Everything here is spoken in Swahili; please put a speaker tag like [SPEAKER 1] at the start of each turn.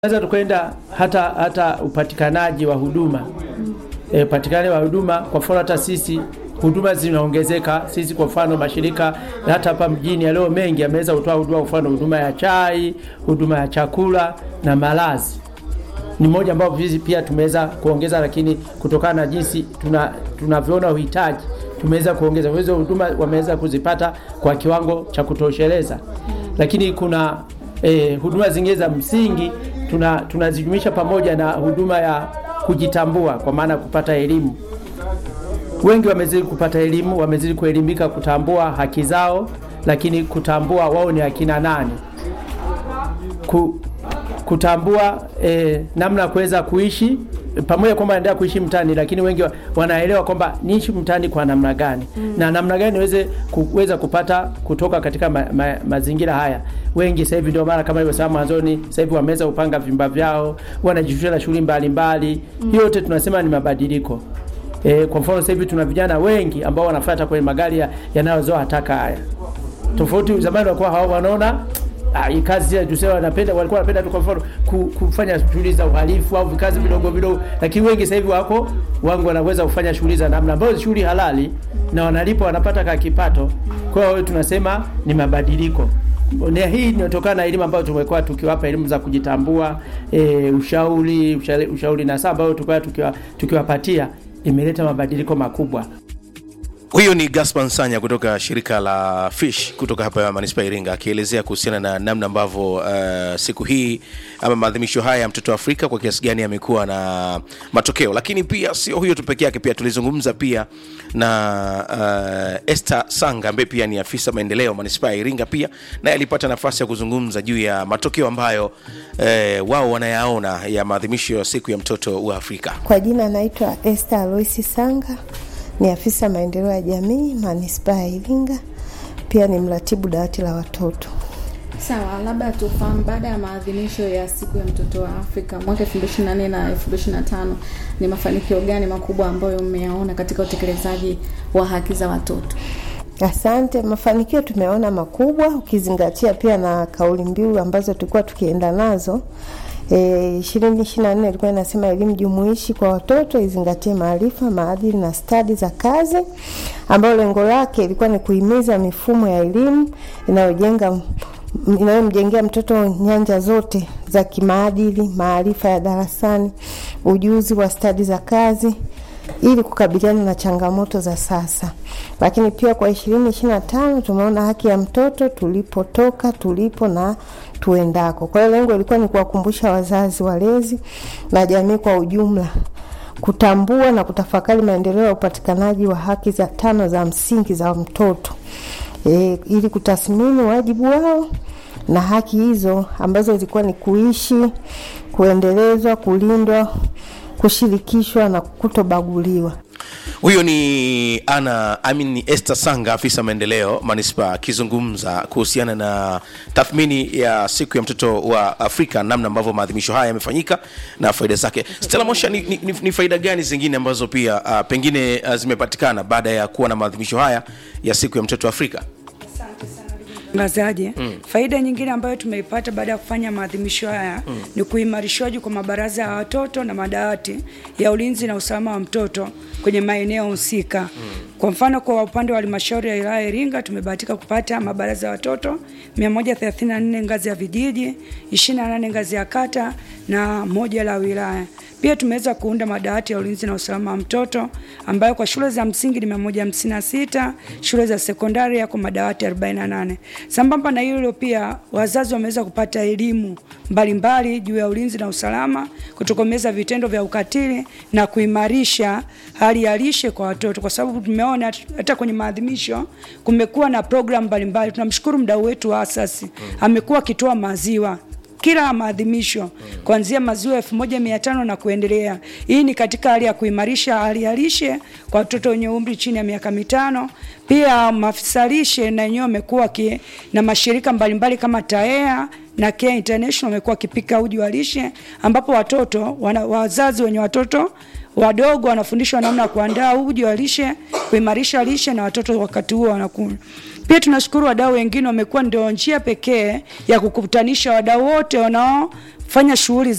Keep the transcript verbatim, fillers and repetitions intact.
[SPEAKER 1] Naweza tukwenda hata hata upatikanaji wa huduma. E, upatikanaji wa huduma kwa mfano hata sisi huduma zinaongezeka. Sisi kwa mfano mashirika hata hapa mjini ya leo mengi yameweza kutoa huduma, kwa mfano huduma ya chai, huduma ya chakula na malazi. Ni moja ambapo sisi pia tumeweza kuongeza, lakini kutokana na jinsi tuna tunavyoona uhitaji tumeweza kuongeza. Hizo huduma wameweza kuzipata kwa kiwango cha kutosheleza. Lakini kuna eh, huduma zingine za msingi tuna tunazijumisha pamoja na huduma ya kujitambua, kwa maana kupata elimu. Wengi wamezidi kupata elimu, wamezidi kuelimika, kutambua haki zao, lakini kutambua wao ni akina nani. Ku, kutambua eh, namna kuweza kuishi pamoja, kwamba wanaendelea kuishi mtaani, lakini wengi wanaelewa kwamba niishi mtaani kwa namna gani mm. na namna gani niweze kuweza kupata kutoka katika ma, ma, mazingira haya. Wengi sasa hivi ndio mara kama hivyo sasa mwanzoni, sasa hivi wameweza kupanga vyumba vyao, wanajishughulisha na shughuli mbalimbali mm. yote tunasema ni mabadiliko. E, kwa mfano sasa hivi tuna vijana wengi ambao wanafuata kwenye magari yanayozoa taka haya. Tofauti zamani walikuwa hao wanaona ah, hii kazi ya tuseme wanapenda, walikuwa wanapenda tu kwa mfano kufanya shughuli za uhalifu au vikazi vidogo vidogo, lakini wengi sasa hivi wako wangu wanaweza kufanya shughuli za namna ambazo shughuli halali na wanalipa, wanapata ka kipato. Kwa hiyo tunasema ni mabadiliko. Na hii inatokana na elimu ambayo tumekuwa tukiwapa, elimu za kujitambua, e, ushauri, ushauri, ushauri na sababu ambayo tukua tukiwa tukiwapatia imeleta mabadiliko makubwa.
[SPEAKER 2] Huyo ni Gaspar Nsanya kutoka shirika la Fish kutoka hapa Manispaa Iringa, akielezea kuhusiana na namna ambavyo uh, siku hii ama maadhimisho haya ya mtoto wa Afrika kwa kiasi gani yamekuwa na matokeo. Lakini pia sio huyo tu pekee yake, pia tulizungumza pia na uh, Esther Sanga ambaye pia ni afisa maendeleo Manispaa Iringa, pia naye alipata nafasi ya kuzungumza juu ya matokeo ambayo uh, wao wanayaona ya maadhimisho ya siku ya mtoto wa Afrika.
[SPEAKER 3] Kwa jina naitwa Esther Aloisi Sanga, ni afisa maendeleo ya jamii Manispaa Iringa, pia ni mratibu dawati la watoto.
[SPEAKER 4] Sawa, labda tufahamu baada ya maadhimisho ya siku ya mtoto wa Afrika mwaka elfu mbili ishirini na nne na elfu mbili ishirini na tano, ni mafanikio gani makubwa ambayo mmeyaona katika utekelezaji wa haki za watoto?
[SPEAKER 3] Asante. Mafanikio tumeona makubwa, ukizingatia pia na kauli mbiu ambazo tulikuwa tukienda nazo. E, ishirini ishirini na nne ilikuwa inasema elimu jumuishi kwa watoto izingatie maarifa, maadili na stadi za kazi, ambayo lengo lake ilikuwa ni kuhimiza mifumo ya elimu inayojenga inayomjengea mtoto nyanja zote za kimaadili, maarifa ya darasani, ujuzi wa stadi za kazi, ili kukabiliana na changamoto za sasa. Lakini pia kwa ishirini ishirini na tano tumeona haki ya mtoto, tulipotoka, tulipo na tuendako. Kwa hiyo lengo ilikuwa ni kuwakumbusha wazazi, walezi na jamii kwa ujumla kutambua na kutafakari maendeleo ya upatikanaji wa haki za tano za msingi za mtoto, e, ili kutathmini wajibu wao na haki hizo ambazo zilikuwa ni kuishi, kuendelezwa, kulindwa, kushirikishwa na kutobaguliwa.
[SPEAKER 2] Huyo ni Ana Amini Esther Sanga, afisa maendeleo Manispaa, akizungumza kuhusiana na tathmini ya siku ya mtoto wa Afrika, namna ambavyo maadhimisho haya yamefanyika na faida zake. Stella Mosha, ni, ni, ni faida gani zingine ambazo pia uh, pengine uh, zimepatikana baada ya kuwa na maadhimisho haya ya siku ya mtoto wa Afrika?
[SPEAKER 5] Ngazaje. Mm. Faida nyingine ambayo tumeipata baada ya kufanya maadhimisho haya mm. ni kuimarishwaji kwa mabaraza ya watoto na madawati ya ulinzi na usalama wa mtoto kwenye maeneo husika. Mm. Kwa mfano kwa upande wa halmashauri ya wilaya Iringa tumebahatika kupata mabaraza ya watoto mia moja thelathini na nne ngazi ya vijiji, ishirini na nane ngazi ya kata na moja la wilaya. Pia tumeweza kuunda madawati ya ulinzi na usalama wa mtoto ambayo kwa shule za msingi ni mia moja hamsini na sita, shule za sekondari yako madawati arobaini na nane. Sambamba na hilo pia wazazi wameweza kupata elimu mbalimbali juu ya ulinzi na usalama, kutokomeza vitendo vya ukatili na kuimarisha hali ya lishe kwa watoto, kwa sababu tumeona hata kwenye maadhimisho kumekuwa na program mbalimbali. Tunamshukuru mdau wetu wa asasi, amekuwa akitoa maziwa kila maadhimisho kuanzia maziwa elfu moja mia tano na kuendelea. Hii ni katika hali ya kuimarisha hali ya lishe kwa watoto wenye umri chini ya miaka mitano. Pia maafisa lishe na wenyewe wamekuwa na mashirika mbalimbali kama T A E A na Care International wamekuwa kipika uji wa lishe, ambapo watoto wana, wazazi wenye watoto wadogo wanafundishwa namna ya kuandaa uji wa lishe, kuimarisha lishe na watoto wakati huo wanakula. Pia tunashukuru wadau wengine wamekuwa ndio njia pekee ya kukutanisha wadau wote wanaofanya shughuli